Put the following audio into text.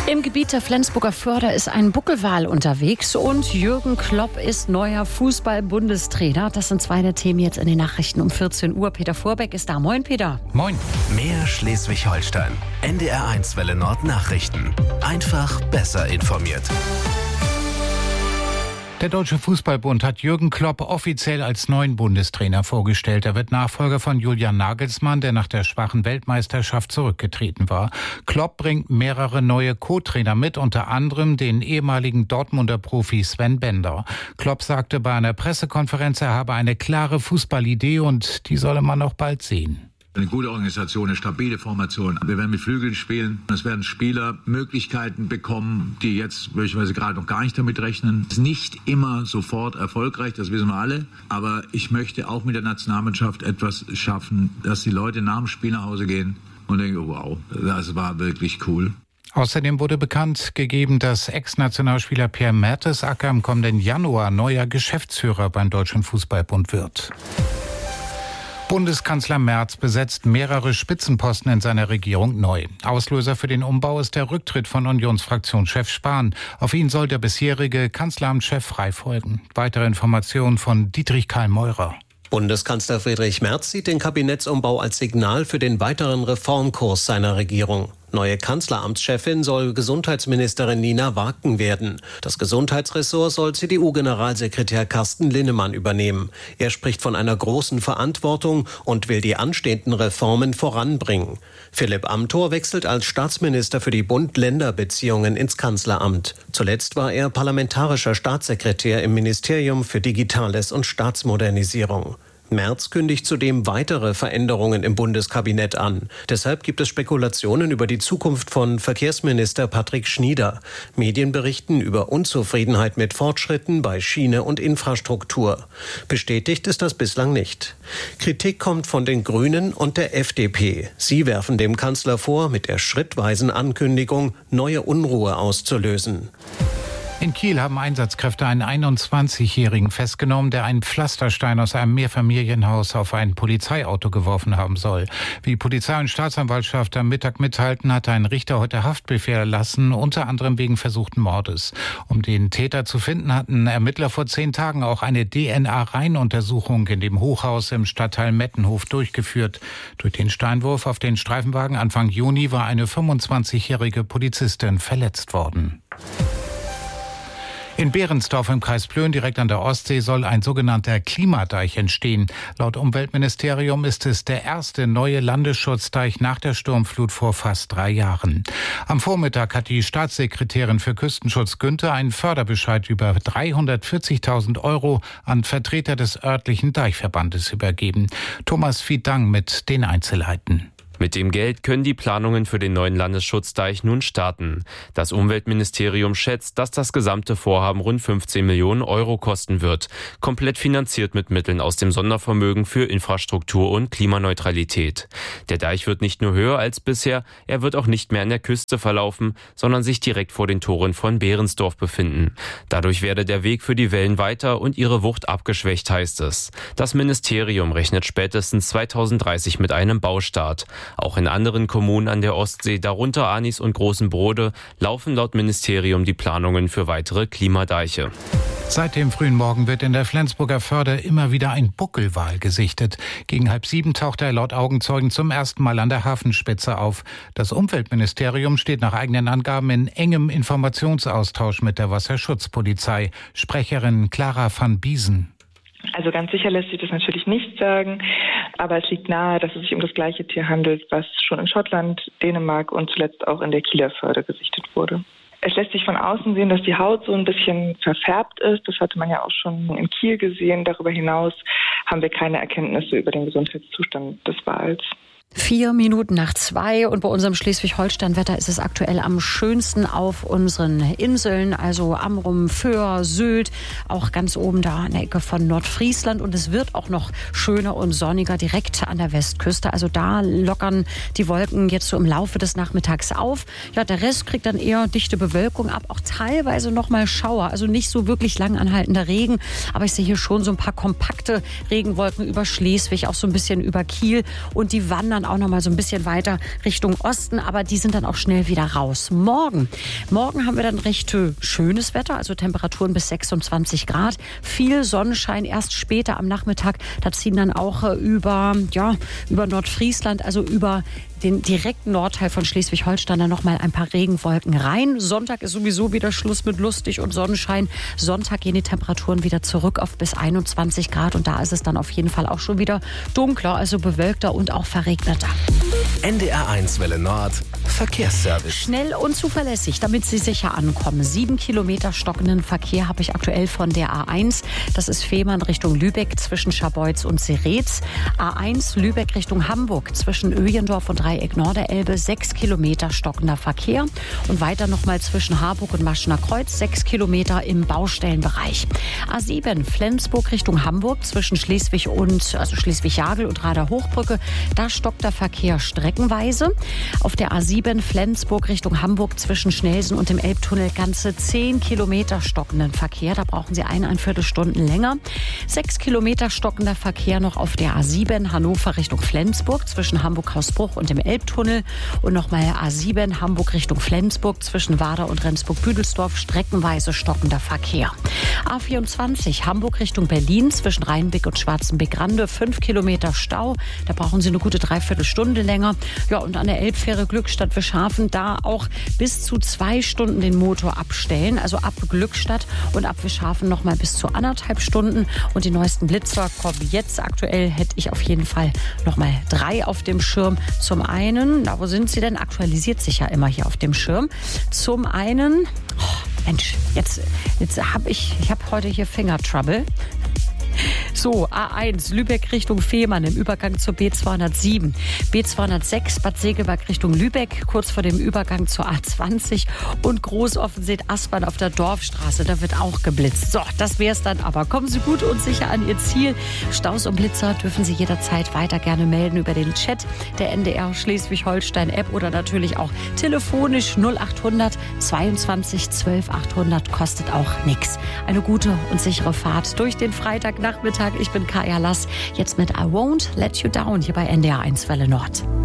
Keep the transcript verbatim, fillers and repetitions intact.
Im Gebiet der Flensburger Förder ist ein Buckelwal unterwegs und Jürgen Klopp ist neuer Fußball-Bundestrainer. Das sind zwei der Themen jetzt in den Nachrichten um vierzehn Uhr. Peter Vorbeck ist da. Moin, Peter. Moin. Mehr Schleswig-Holstein. N D R eins Welle Nord Nachrichten. Einfach besser informiert. Der Deutsche Fußballbund hat Jürgen Klopp offiziell als neuen Bundestrainer vorgestellt. Er wird Nachfolger von Julian Nagelsmann, der nach der schwachen Weltmeisterschaft zurückgetreten war. Klopp bringt mehrere neue Co-Trainer mit, unter anderem den ehemaligen Dortmunder Profi Sven Bender. Klopp sagte bei einer Pressekonferenz, er habe eine klare Fußballidee und die solle man auch bald sehen. Eine gute Organisation, eine stabile Formation. Wir werden mit Flügeln spielen. Es werden Spieler Möglichkeiten bekommen, die jetzt möglicherweise gerade noch gar nicht damit rechnen. Es ist nicht immer sofort erfolgreich, das wissen wir alle. Aber ich möchte auch mit der Nationalmannschaft etwas schaffen, dass die Leute nach dem Spiel nach Hause gehen und denken, wow, das war wirklich cool. Außerdem wurde bekannt gegeben, dass Ex-Nationalspieler Pierre Mertesacker im kommenden Januar neuer Geschäftsführer beim Deutschen Fußballbund wird. Bundeskanzler Merz besetzt mehrere Spitzenposten in seiner Regierung neu. Auslöser für den Umbau ist der Rücktritt von Unionsfraktionschef Spahn. Auf ihn soll der bisherige Kanzleramtschef frei folgen. Weitere Informationen von Dietrich Karl Meurer. Bundeskanzler Friedrich Merz sieht den Kabinettsumbau als Signal für den weiteren Reformkurs seiner Regierung. Neue Kanzleramtschefin soll Gesundheitsministerin Nina Waken werden. Das Gesundheitsressort soll C D U-Generalsekretär Carsten Linnemann übernehmen. Er spricht von einer großen Verantwortung und will die anstehenden Reformen voranbringen. Philipp Amthor wechselt als Staatsminister für die Bund-Länder-Beziehungen ins Kanzleramt. Zuletzt war er parlamentarischer Staatssekretär im Ministerium für Digitales und Staatsmodernisierung. Merz kündigt zudem weitere Veränderungen im Bundeskabinett an. Deshalb gibt es Spekulationen über die Zukunft von Verkehrsminister Patrick Schnieder. Medien berichten über Unzufriedenheit mit Fortschritten bei Schiene und Infrastruktur. Bestätigt ist das bislang nicht. Kritik kommt von den Grünen und der F D P. Sie werfen dem Kanzler vor, mit der schrittweisen Ankündigung neue Unruhe auszulösen. In Kiel haben Einsatzkräfte einen einundzwanzigjährigen festgenommen, der einen Pflasterstein aus einem Mehrfamilienhaus auf ein Polizeiauto geworfen haben soll. Wie Polizei und Staatsanwaltschaft am Mittag mitteilten, hatte ein Richter heute Haftbefehl erlassen, unter anderem wegen versuchten Mordes. Um den Täter zu finden, hatten Ermittler vor zehn Tagen auch eine D N A-Reihenuntersuchung in dem Hochhaus im Stadtteil Mettenhof durchgeführt. Durch den Steinwurf auf den Streifenwagen Anfang Juni war eine fünfundzwanzigjährige Polizistin verletzt worden. In Behrensdorf im Kreis Plön, direkt an der Ostsee, soll ein sogenannter Klimadeich entstehen. Laut Umweltministerium ist es der erste neue Landesschutzdeich nach der Sturmflut vor fast drei Jahren. Am Vormittag hat die Staatssekretärin für Küstenschutz Günther einen Förderbescheid über dreihundertvierzigtausend Euro an Vertreter des örtlichen Deichverbandes übergeben. Thomas Fiedang mit den Einzelheiten. Mit dem Geld können die Planungen für den neuen Landesschutzdeich nun starten. Das Umweltministerium schätzt, dass das gesamte Vorhaben rund fünfzehn Millionen Euro kosten wird. Komplett finanziert mit Mitteln aus dem Sondervermögen für Infrastruktur und Klimaneutralität. Der Deich wird nicht nur höher als bisher, er wird auch nicht mehr an der Küste verlaufen, sondern sich direkt vor den Toren von Behrensdorf befinden. Dadurch werde der Weg für die Wellen weiter und ihre Wucht abgeschwächt, heißt es. Das Ministerium rechnet spätestens zweitausenddreißig mit einem Baustart. Auch in anderen Kommunen an der Ostsee, darunter Arnis und Großen Brode, laufen laut Ministerium die Planungen für weitere Klimadeiche. Seit dem frühen Morgen wird in der Flensburger Förde immer wieder ein Buckelwal gesichtet. Gegen halb sieben tauchte er laut Augenzeugen zum ersten Mal an der Hafenspitze auf. Das Umweltministerium steht nach eigenen Angaben in engem Informationsaustausch mit der Wasserschutzpolizei. Sprecherin Clara van Biesen. Also ganz sicher lässt sich das natürlich nicht sagen, aber es liegt nahe, dass es sich um das gleiche Tier handelt, was schon in Schottland, Dänemark und zuletzt auch in der Kieler Förde gesichtet wurde. Es lässt sich von außen sehen, dass die Haut so ein bisschen verfärbt ist. Das hatte man ja auch schon in Kiel gesehen. Darüber hinaus haben wir keine Erkenntnisse über den Gesundheitszustand des Wals. Vier Minuten nach zwei und bei unserem Schleswig-Holstein-Wetter ist es aktuell am schönsten auf unseren Inseln, also Amrum, Föhr, Sylt, auch ganz oben da in der Ecke von Nordfriesland und es wird auch noch schöner und sonniger direkt an der Westküste, also da lockern die Wolken jetzt so im Laufe des Nachmittags auf. Ja, der Rest kriegt dann eher dichte Bewölkung ab, auch teilweise noch mal Schauer, also nicht so wirklich lang anhaltender Regen, aber ich sehe hier schon so ein paar kompakte Regenwolken über Schleswig, auch so ein bisschen über Kiel und die wandern dann auch noch mal so ein bisschen weiter Richtung Osten, aber die sind dann auch schnell wieder raus. Morgen, morgen haben wir dann recht äh, schönes Wetter, also Temperaturen bis sechsundzwanzig Grad. Viel Sonnenschein erst später am Nachmittag. Da ziehen dann auch äh, über, ja, über Nordfriesland, also über den direkten Nordteil von Schleswig-Holstein dann noch mal ein paar Regenwolken rein. Sonntag ist sowieso wieder Schluss mit lustig und Sonnenschein. Sonntag gehen die Temperaturen wieder zurück auf bis einundzwanzig Grad und da ist es dann auf jeden Fall auch schon wieder dunkler, also bewölkter und auch verregneter. N D R eins Welle Nord Verkehrsservice. Schnell und zuverlässig, damit Sie sicher ankommen. Sieben Kilometer stockenden Verkehr habe ich aktuell von der A eins. Das ist Fehmarn Richtung Lübeck zwischen Scharbeutz und Seretz. A eins Lübeck Richtung Hamburg zwischen Öjendorf und Dreieck Norderelbe. Sechs Kilometer stockender Verkehr. Und weiter nochmal zwischen Harburg und Maschener Kreuz. Sechs Kilometer im Baustellenbereich. A sieben Flensburg Richtung Hamburg zwischen Schleswig und, also Schleswig-Jagel und Rader-Hochbrücke. Da stockt der Verkehr streckenweise. Auf der A sieben Flensburg Richtung Hamburg zwischen Schnelsen und dem Elbtunnel ganze zehn Kilometer stockenden Verkehr. Da brauchen Sie eineinviertel Stunden länger. Sechs Kilometer stockender Verkehr noch auf der A sieben Hannover Richtung Flensburg zwischen Hamburg-Hausbruch und dem Elbtunnel. Und nochmal A sieben Hamburg Richtung Flensburg zwischen Wader und Rendsburg-Büdelsdorf streckenweise stockender Verkehr. A vierundzwanzig Hamburg Richtung Berlin zwischen Rheinbeck und Schwarzenbeck-Rande. Fünf Kilometer Stau. Da brauchen Sie eine gute Dreiviertelstunde länger. Ja, und an der Elbfähre Glückstadt wir schaffen, da auch bis zu zwei Stunden den Motor abstellen, also ab Glückstadt und ab wir schaffen noch mal bis zu anderthalb Stunden. Und die neuesten Blitzer kommen jetzt. Aktuell hätte ich auf jeden Fall noch mal drei auf dem Schirm. Zum einen, na, wo sind sie denn? Aktualisiert sich ja immer hier auf dem Schirm. Zum einen, oh, Mensch, jetzt, jetzt habe ich, ich habe heute hier Finger Trouble. So, A eins Lübeck Richtung Fehmarn im Übergang zur B zweihundertsieben. B zweihundertsechs Bad Segeberg Richtung Lübeck, kurz vor dem Übergang zur A zwanzig. Und Großoffensee-Aspern auf der Dorfstraße, da wird auch geblitzt. So, das wär's dann aber. Kommen Sie gut und sicher an Ihr Ziel. Staus und Blitzer dürfen Sie jederzeit weiter gerne melden über den Chat der N D R Schleswig-Holstein-App oder natürlich auch telefonisch null achthundert zweiundzwanzig zwölf achthundert, kostet auch nichts. Eine gute und sichere Fahrt durch den Freitagnachmittag. Ich bin Kaya Lass, jetzt mit I Won't Let You Down hier bei N D R eins Welle Nord.